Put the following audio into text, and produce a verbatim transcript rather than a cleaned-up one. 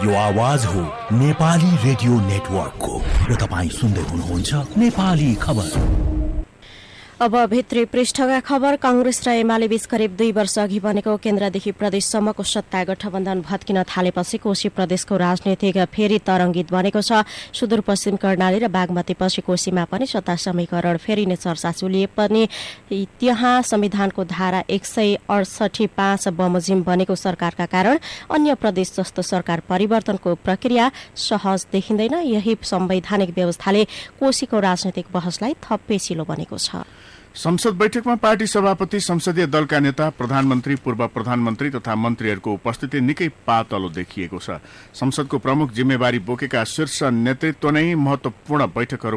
यो आवाज हो नेपाली रेडियो नेटवर्कको र तपाईँ सुन्दै हुनुहुन्छ नेपाली खबर। अब भित्री पृष्ठका खबर। कांग्रेस र एमाले बीच करिब दुई वर्ष अघि बनेको केन्द्रदेखि प्रदेशसम्मको सत्ता गठबन्धन भत्किन थालेपछि कोशी प्रदेशको राजनीतिक फेरि तरंगित बनेको छ। सुदूरपश्चिम कर्णाली र बागमतीपछि कोशीमा पनि सत्ता समीकरण फेरिने चर्चा चुलिए पनि त्यहाँ संविधानको धारा एक सय अडसठी पाँच बमोजिम बनेको सरकारका कारण अन्य प्रदेश जस्तो सरकार परिवर्तनको प्रक्रिया सहज देखिँदैन। यही संवैधानिक व्यवस्थाले कोशीको राजनीतिक बहसलाई थप पेचिलो बनेको छ। संसद बैठकमा पार्टी सभापति, संसदीय दलका नेता, प्रधानमन्त्री, पूर्व प्रधानमन्त्री तथा मन्त्रीहरूको उपस्थिति निकै पातलो देखिएको छ। संसदको प्रमुख जिम्मेवारी बोकेका शीर्ष नेतृत्व नै महत्वपूर्ण बैठकहरू